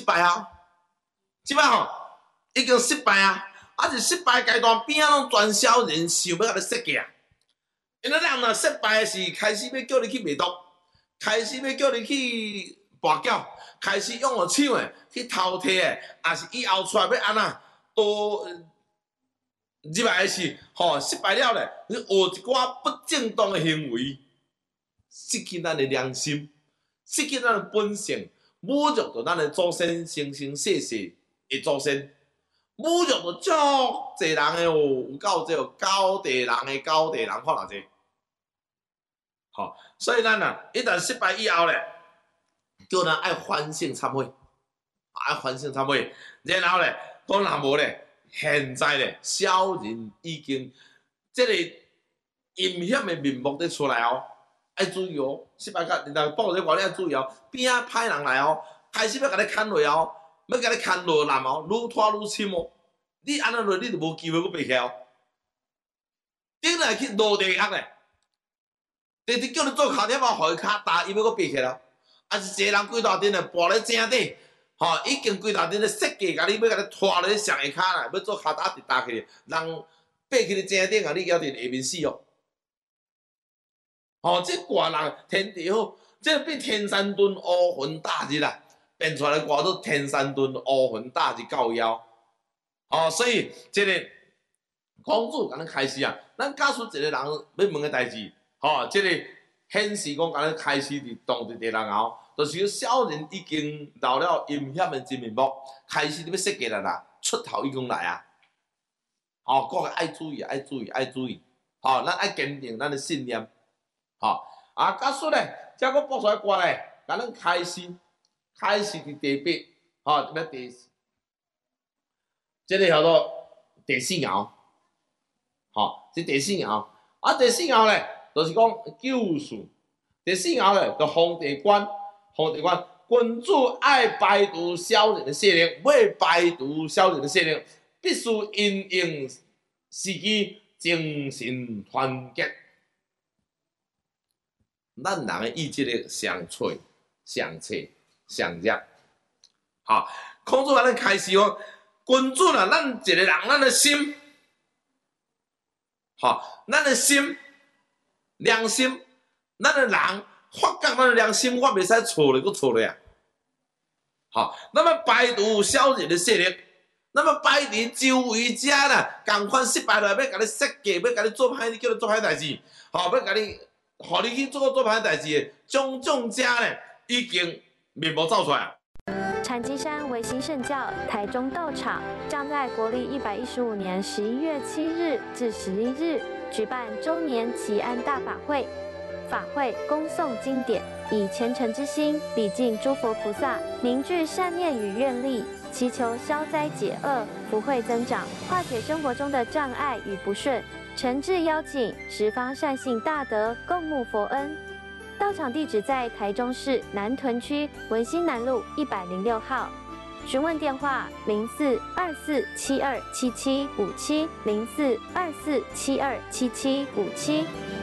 败啊，即摆吼已经失败啊，啊是失败阶段边仔拢传销人想要甲你设计啊，因为人若失败是开始要叫你去卖毒，开始要叫你去跋筊，开始用了抢的去偷摕的，也是以后出来要安怎都。入来的是，失败了咧，你学一寡不正当的行为，失去咱的良心，失去咱的本性，侮辱到咱的祖先生生世世的祖先，侮辱到足侪人的有够这高地人的高地人看偌济，所以咱一旦失败以后咧，叫咱爱反省忏悔，爱反省忏悔，然后咧，讲若无咧。现在咧，小人已经这个阴险的面目咧出来哦，爱注意哦，失败甲若报这话你爱注意哦，边仔歹人来哦，开始要甲你砍落哦，要甲你砍落南哦，愈拖愈深哦，你安怎落你就无机会去爬起哦，顶来去落地狱咧，直直叫你做脚点啊，互伊脚打，伊要去爬起咯，啊是一个人规大阵咧，跋咧正底。已经规大阵咧设计，甲你要甲你拖落去上下骹啦，要做骹打直打起，人爬起你正顶啊，你咬伫下面死哦。这歌人天地好，这变天山遁乌魂大日啦，变出来的歌都天山遁乌魂大日到夭。所以这个公主甲咱开始啊，咱假使一个人要问的代志，这个显示讲甲咱开始伫当地人后。就是小人已经到了阴险的真面目，开始要设计啦，出头已经来啊！各位爱注意，爱注意，爱注意！咱爱坚定咱的信念。假使咧，则佫播出来歌咧，甲咱开始伫第八，咩第？这个叫做第四爻，这第四爻。第四爻咧，就是讲救赎。第四爻咧，就皇帝官。皇帝官，君主爱排除小人的势力，要排除小人的势力，必须因应时机，精神团结。咱人的意志力上脆、上切、上弱。孔子话咱开始哦，君主啊，咱一个人，咱的心，咱的心、良心，咱的人。发觉咱的良心，我袂使错咧，佫错咧啊！那么排除小人的势力，那么排除周围者啦，共款失败了，要甲你设计，要甲你做歹，你叫你做歹代志，要甲你，互你去做歹代志的种种者咧，已经面目走出来。 禅机山维新圣教台中道场将在国历115年11月7日至11日举办周年祈安大法会。法会恭诵经典，以虔诚之心礼敬诸佛菩萨，凝聚善念与愿力，祈求消灾解厄、福慧增长，化解生活中的障碍与不顺。诚挚邀请十方善信大德共沐佛恩。道场地址在台中市南屯区文心南路106号。询问电话04247277570424727757。